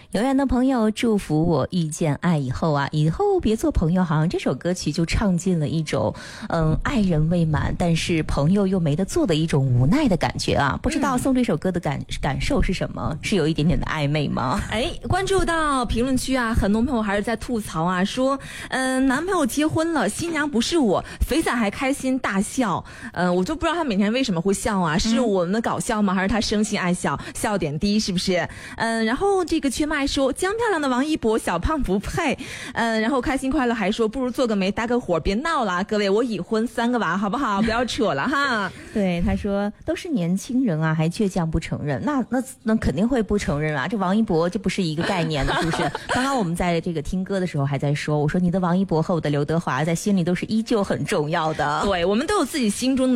有缘的朋友祝福我遇见爱以后啊，以后别做朋友，好像这首歌曲就唱进了一种爱人未满但是朋友又没得做的一种无奈的感觉啊。不知道送这首歌的感受是什么？是有一点点的暧昧吗？ 关注到评论区啊，很多朋友还是在吐槽啊，说男朋友结婚了，新娘不是我，肥仔还开心大笑。我就不知道他每天为什么会笑啊，是我们的搞笑吗？还是他生性爱笑，笑点低是不是？然后这个缺麦说江漂亮的王一博小胖不配。然后开心快乐还说不如做个媒搭个伙，别闹了各位，我已婚3个娃好不好？不要扯了哈。 对，他说都是年轻人啊，还倔强不承认，那肯定会不承认啊。这王一博这不是一个概念的，是不是？刚刚我们在这个听歌的时候还在说，我说你的王一博和我的刘德华在心里都是依旧很重要的。 对，我们都有自己心中的